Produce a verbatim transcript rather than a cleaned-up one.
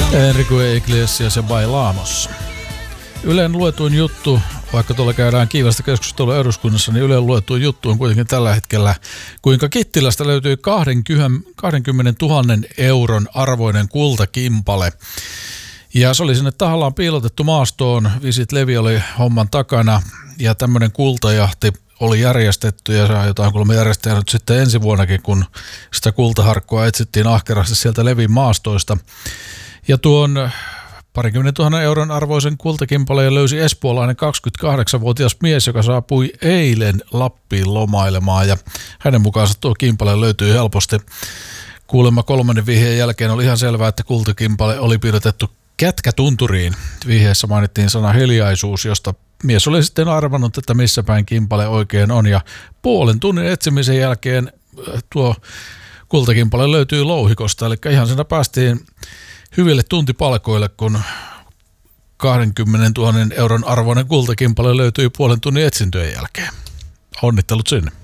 Enrique Iglesias ja Bailamos. Ylen luetuin juttu, vaikka tuolla käydään kiivasta keskustelua eduskunnassa, niin Ylen luetuin juttu on kuitenkin tällä hetkellä, kuinka Kittilästä löytyy kaksikymmentätuhatta euron arvoinen kultakimpale. Ja se oli sinne tahallaan piilotettu maastoon, Visit Levi oli homman takana ja tämmöinen kultajahti oli järjestetty ja jotain kuulemma järjestänyt sitten ensi vuonnakin, kun sitä kultaharkkoa etsittiin ahkerasti sieltä Levin maastoista. Ja tuon parikymmentä tuhannen euron arvoisen kultakimpaleen löysi espoolainen kaksikymmentäkahdeksanvuotias mies, joka saapui eilen Lappiin lomailemaan ja hänen mukaansa tuo kimpale löytyy helposti. Kuulemma kolmannen vihjeen jälkeen oli ihan selvää, että kultakimpale oli piirretty Kätkätunturiin. Vihjeessä mainittiin sana hiljaisuus, josta mies oli sitten arvannut, että missä päin kimpale oikein on ja puolen tunnin etsimisen jälkeen tuo kultakimpale löytyy louhikosta, eli ihan siinä päästiin hyville tuntipalkoille, kun kaksikymmentätuhatta euron arvoinen kultakimpale löytyi puolen tunnin etsintöjen jälkeen. Onnittelut sinne.